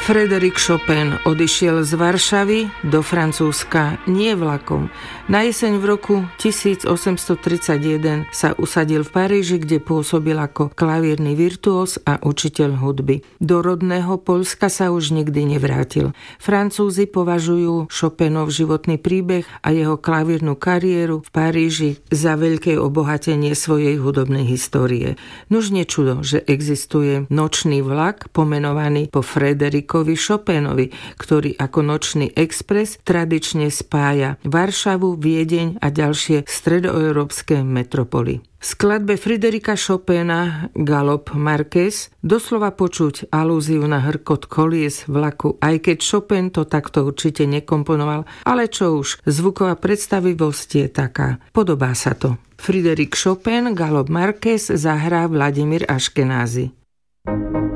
Frédéric Chopin odišiel z Varšavy do Francúzska nie vlakom. Na jeseň v roku 1831 sa usadil v Paríži, kde pôsobil ako klavírny virtuós a učiteľ hudby. Do rodného Poľska sa už nikdy nevrátil. Francúzi považujú Chopinov životný príbeh a jeho klavírnu kariéru v Paríži za veľké obohatenie svojej hudobnej histórie. Nuž nečudo, že existuje nočný vlak pomenovaný po Frédéricovi Chopinovi, ktorý ako nočný expres tradične spája Varšavu, Viedeň a ďalšie stredoeurópske metropoly. V skladbe Frédérica Chopina Galop Marquez doslova počuť alúziu na hrkot kolies vlaku, aj keď Chopin to takto určite nekomponoval, ale čo už, zvuková predstavivosť je taká. Podobá sa to. Frédéric Chopin Galop Marquez zahrá Vladimír Aškenázy.